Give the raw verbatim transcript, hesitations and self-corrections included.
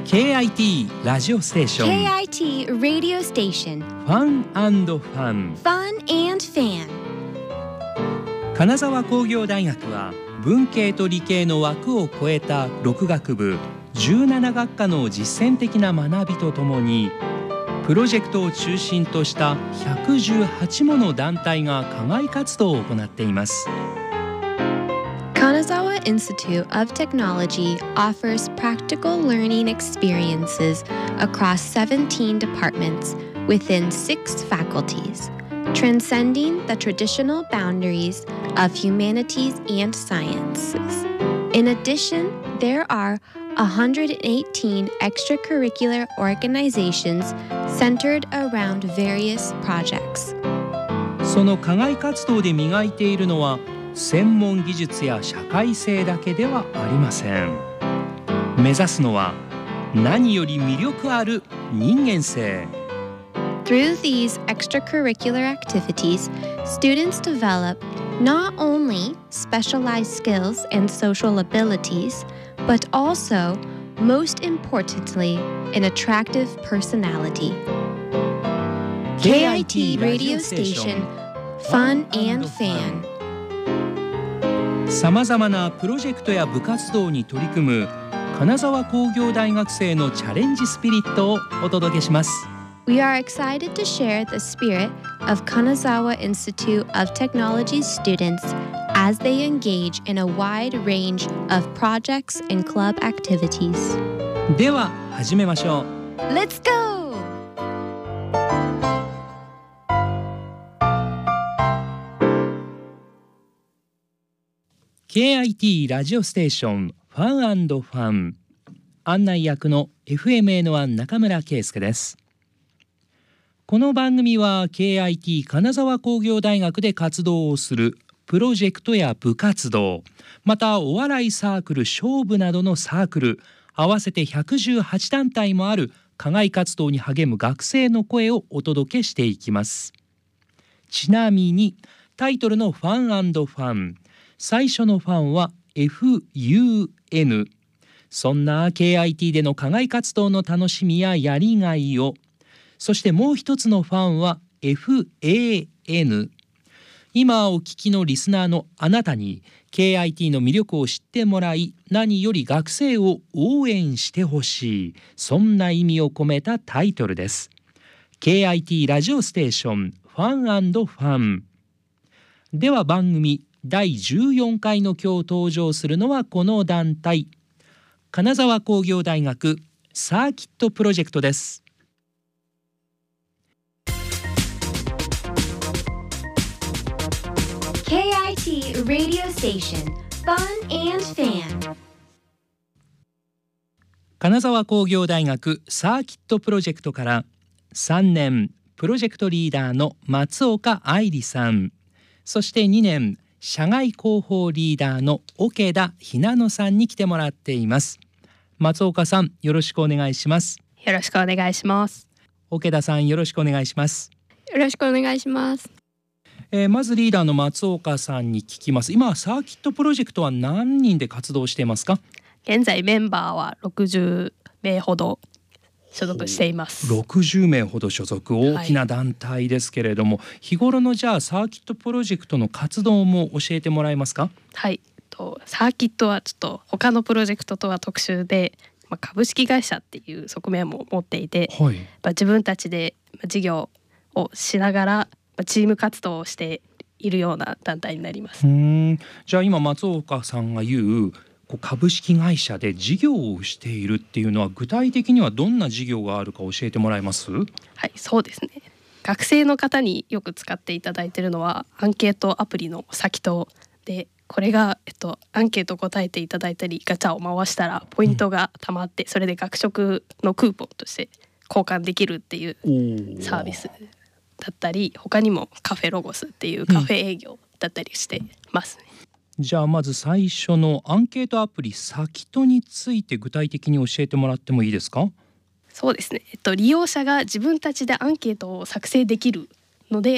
ケーアイティー ラジオステーションケーアイティー Radio Station ファン&ファン Fun and Fan 金沢工業大学は文系と理系の枠を超えたろく学部じゅうなな学科の実践的な学びとともにプロジェクトを中心としたひゃくじゅうはちもの団体が課外活動を行っています。 Kanazawa Institute of Technology offers practical learning experiences across seventeen departments within six faculties, transcending the traditional boundaries of humanities and sciences. In addition, there are one hundred eighteen extracurricular organizations centered around various projects. その課外活動で磨いているのは専門技術や社会性だけではありません。目指すのは何より魅力ある人間性。 Through these extracurricular activities, students develop not only specialized skills and social abilities, but also, most importantly, an attractive personality. ケーアイティー Radio Station Fun and Fan さまざまなプロジェクトや部活動に取り組む金沢工業大学生のチャレンジスピリットをお届けします。 We are excited to share the spirit of Kanazawa Institute of Technology students as they engage in a wide range of projects and club activities. では始めましょう。 Let's go! ケーアイティー ラジオステーションファン&ファン案内役の エフエムエヌワン 中村圭介です。この番組は ケーアイティー 金沢工業大学で活動をするプロジェクトや部活動、またお笑いサークル、勝負などのサークル、合わせてひゃくじゅうはち団体もある課外活動に励む学生の声をお届けしていきます。ちなみにタイトルのファン&ファン、最初のファンは エフユーエヌ。そんな ケーアイティー での課外活動の楽しみややりがいを、そしてもう一つのファンは エフエーエヌ。今お聞きのリスナーのあなたに ケーアイティー の魅力を知ってもらい、何より学生を応援してほしい、そんな意味を込めたタイトルです。 ケーアイティー ラジオステーションファン&ファンでは、番組だいじゅうよんかいの今日登場するのはこの団体、金沢工業大学サーキットプロジェクトです。 ケーアイティー Radio Station Fun and Fan 金沢工業大学サーキットプロジェクトからさんねんプロジェクトリーダーの松岡愛理さん、そしてにねん社外広報リーダーの桶田ひなのさんに来てもらっています。松岡さん、よろしくお願いします。 よろしくお願いします。 桶田さん、よろしくお願いします。 よろしくお願いします。 えー、まずリーダーの松岡さんに聞きます。今サーキットプロジェクトは何人で活動していますか？ 現在メンバーはろくじゅうめいほど所属しています。 ろくじゅうめいほど所属、大きな団体ですけれども、はい、日頃のじゃあサーキットプロジェクトの活動も教えてもらえますか？ はい、とサーキットはちょっと他のプロジェクトとは特殊で、まあ、株式会社っていう側面も持っていて、はい、まあ、自分たちで事業をしながらチーム活動をしているような団体になります。 うーん、じゃあ今松岡さんが言うこう株式会社で事業をしているっていうのは、具体的にはどんな事業があるか教えてもらえます？ はい、そうですね。学生の方によく使っていただいているのはアンケートアプリのサキトで、これが、えっと、アンケート答えていただいたりガチャを回したらポイントがたまって、うん、それで学食のクーポンとして交換できるっていうサービスだったり、他にもカフェロゴスっていうカフェ営業だったりしてますね。 うん、じゃあまず最初のアンケートアプリサキトについて具体的に教えてもらってもいいですか？ そうですね、えっと、利用者が自分たちでアンケートを作成できるので、